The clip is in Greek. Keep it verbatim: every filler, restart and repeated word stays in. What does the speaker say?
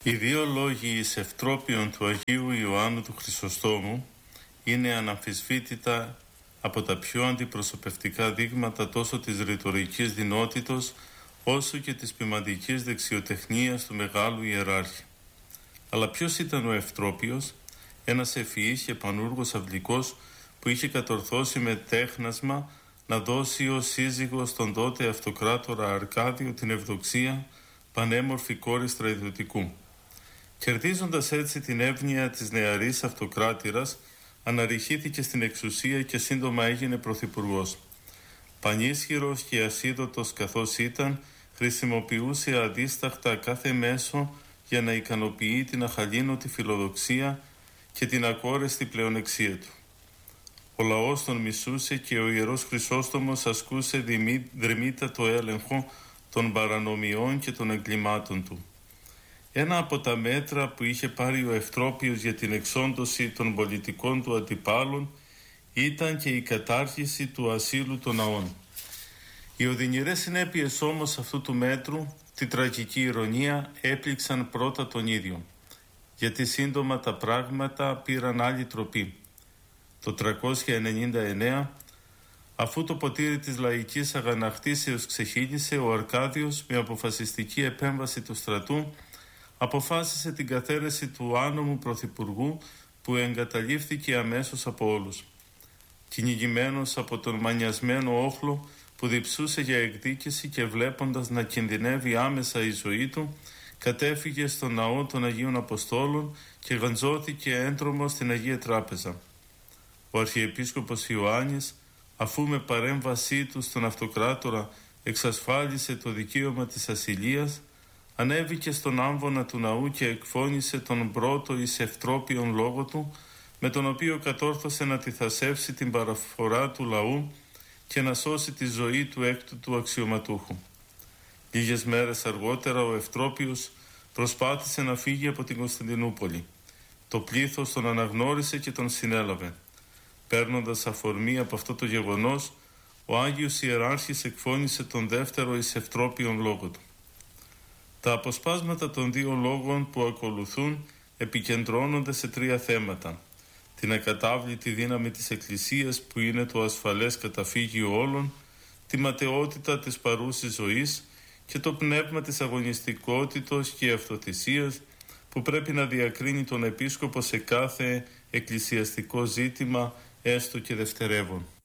Οι δύο λόγοι εις Ευτρόπιον του Αγίου Ιωάννου του Χρυσοστόμου είναι αναμφισβήτητα από τα πιο αντιπροσωπευτικά δείγματα τόσο της ρητορικής δεινότητος όσο και της ποιμαντικής δεξιοτεχνίας του μεγάλου ιεράρχη. Αλλά ποιος ήταν ο Ευτρόπιος? Ένας ευφυής και πανούργος αυλικός που είχε κατορθώσει με τέχνασμα να δώσει ως σύζυγο στον τότε αυτοκράτορα Αρκάδιο την ευδοξία πανέμορφη κόρη στρατιωτικού. Κερδίζοντας έτσι την εύνοια της νεαρής αυτοκράτηρας, αναρριχήθηκε στην εξουσία και σύντομα έγινε πρωθυπουργός. Πανίσχυρος και ασίδωτος καθώς ήταν, χρησιμοποιούσε αδίσταχτα κάθε μέσο για να ικανοποιεί την αχαλήνωτη φιλοδοξία και την ακόρεστη πλεονεξία του. Ο λαός τον μισούσε και ο Ιερός Χρυσόστομος ασκούσε δρυμύτατο έλεγχο των παρανομιών και των εγκλημάτων του. Ένα από τα μέτρα που είχε πάρει ο Ευτρόπιος για την εξόντωση των πολιτικών του αντιπάλων ήταν και η κατάργηση του ασύλου των ναών. Οι οδυνηρές συνέπειες όμως αυτού του μέτρου, τη τραγική ηρωνία, έπληξαν πρώτα τον ίδιο, γιατί σύντομα τα πράγματα πήραν άλλη τροπή. Το τριακόσια ενενήντα εννέα, αφού το ποτήρι της λαϊκής αγανακτήσεως ξεχύλισε, ο Αρκάδιος με αποφασιστική επέμβαση του στρατού αποφάσισε την καθαίρεση του άνομου πρωθυπουργού που εγκαταλείφθηκε αμέσως από όλους. Κυνηγημένος από τον μανιασμένο όχλο που διψούσε για εκδίκηση και βλέποντας να κινδυνεύει άμεσα η ζωή του, κατέφυγε στον ναό των Αγίων Αποστόλων και γαντζώθηκε έντρομο στην Αγία Τράπεζα. Ο Αρχιεπίσκοπος Ιωάννης, αφού με παρέμβασή του στον αυτοκράτορα εξασφάλισε το δικαίωμα της ασυλίας, ανέβηκε στον άμβονα του ναού και εκφώνησε τον πρώτο εις Ευτρόπιον λόγο του, με τον οποίο κατόρθωσε να τυθασεύσει την παραφορά του λαού και να σώσει τη ζωή του έκτου του αξιωματούχου. Λίγες μέρες αργότερα ο Ευτρόπιος προσπάθησε να φύγει από την Κωνσταντινούπολη. Το πλήθος τον αναγνώρισε και τον συνέλαβε. Παίρνοντας αφορμή από αυτό το γεγονός, ο Άγιος Ιεράρχης εκφώνησε τον δεύτερο εις Ευτρόπιον λόγο του. Τα αποσπάσματα των δύο λόγων που ακολουθούν επικεντρώνονται σε τρία θέματα: την ακατάβλητη δύναμη της Εκκλησίας που είναι το ασφαλές καταφύγιο όλων, τη ματαιότητα της παρούσης ζωής και το πνεύμα της αγωνιστικότητος και αυτοθυσίας που πρέπει να διακρίνει τον Επίσκοπο σε κάθε εκκλησιαστικό ζήτημα έστω και δευτερεύον.